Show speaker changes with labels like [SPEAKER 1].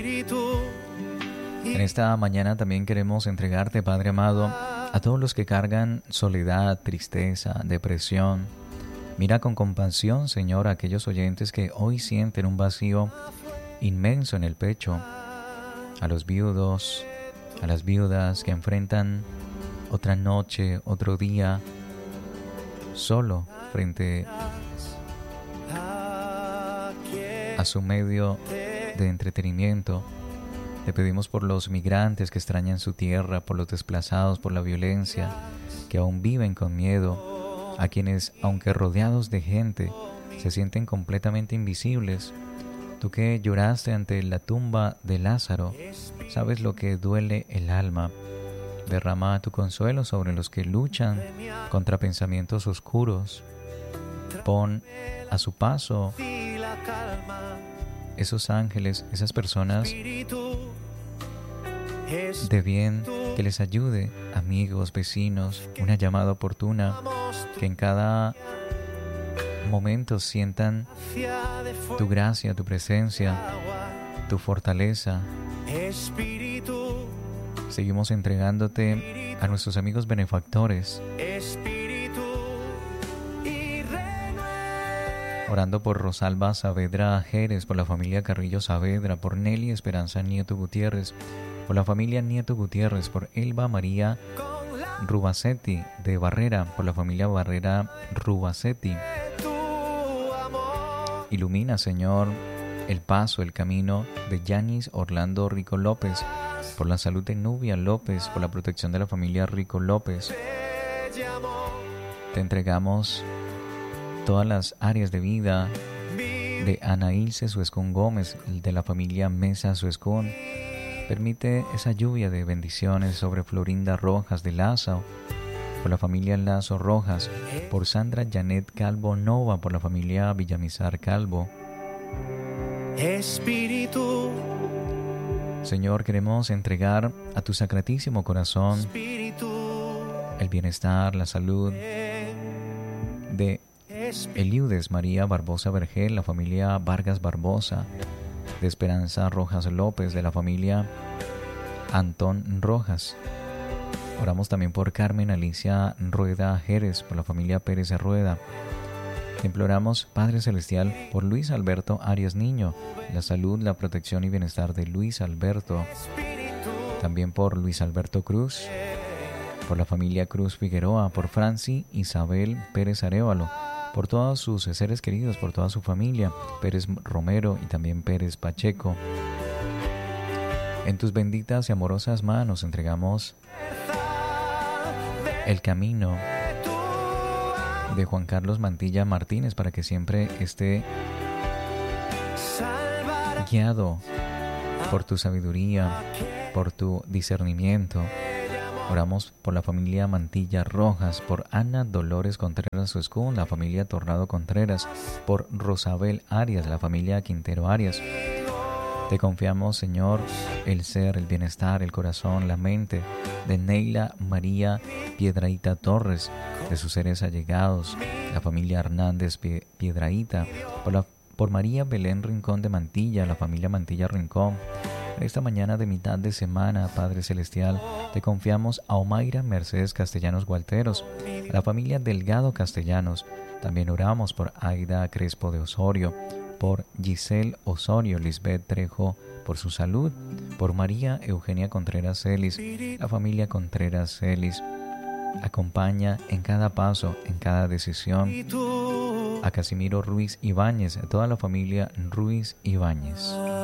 [SPEAKER 1] En esta mañana también queremos entregarte, Padre amado, a todos los que cargan soledad, tristeza, depresión. Mira con compasión, Señor, a aquellos oyentes que hoy sienten un vacío inmenso en el pecho, a los viudos, a las viudas que enfrentan otra noche, otro día, solo frente a su medio de entretenimiento. Te pedimos por los migrantes que extrañan su tierra, por los desplazados por la violencia, que aún viven con miedo, a quienes, aunque rodeados de gente, se sienten completamente invisibles. Tú que lloraste ante la tumba de Lázaro, sabes lo que duele el alma. Derrama tu consuelo sobre los que luchan contra pensamientos oscuros. Pon a su paso esos ángeles, esas personas de bien, que les ayude, amigos, vecinos, una llamada oportuna, que en cada momento sientan tu gracia, tu presencia, tu fortaleza. Seguimos entregándote a nuestros amigos benefactores, orando por Rosalba Saavedra Jerez, por la familia Carrillo Saavedra, por Nelly Esperanza Nieto Gutiérrez, por la familia Nieto Gutiérrez, por Elba María Rubacetti de Barrera, por la familia Barrera Rubacetti. Ilumina, Señor, el paso, el camino de Yanis Orlando Rico López, por la salud de Nubia López, por la protección de la familia Rico López. Te entregamos todas las áreas de vida de Ana Ilse Suescún Gómez, de la familia Mesa Suescún. Permite esa lluvia de bendiciones sobre Florinda Rojas de Lazo, por la familia Lazo Rojas, por Sandra Janet Calvo Nova, por la familia Villamizar Calvo. Espíritu, Señor, queremos entregar a tu sacratísimo corazón el bienestar, la salud de Eliudes María Barbosa Vergel, la familia Vargas Barbosa, de Esperanza Rojas López, de la familia Antón Rojas. Oramos también por Carmen Alicia Rueda Jerez, por la familia Pérez Rueda. Te imploramos, Padre Celestial, por Luis Alberto Arias Niño, la salud, la protección y bienestar de Luis Alberto. También por Luis Alberto Cruz, por la familia Cruz Figueroa, por Franci Isabel Pérez Arévalo, por todos sus seres queridos, por toda su familia, Pérez Romero y también Pérez Pacheco. En tus benditas y amorosas manos entregamos el camino de Juan Carlos Mantilla Martínez para que siempre esté guiado por tu sabiduría, por tu discernimiento. Oramos por la familia Mantilla Rojas, por Ana Dolores Contreras Suescún, la familia Tornado Contreras, por Rosabel Arias, la familia Quintero Arias. Te confiamos, Señor, el ser, el bienestar, el corazón, la mente de Neila María Piedraíta Torres, de sus seres allegados, la familia Hernández Piedraíta, por María Belén Rincón de Mantilla, la familia Mantilla Rincón. Esta mañana de mitad de semana, Padre Celestial, te confiamos a Omaira Mercedes Castellanos Gualteros, a la familia Delgado Castellanos. También oramos por Aida Crespo de Osorio, por Giselle Osorio, Lisbeth Trejo, por su salud, por María Eugenia Contreras Celis, la familia Contreras Celis. Acompaña en cada paso, en cada decisión, a Casimiro Ruiz Ibáñez, a toda la familia Ruiz Ibáñez.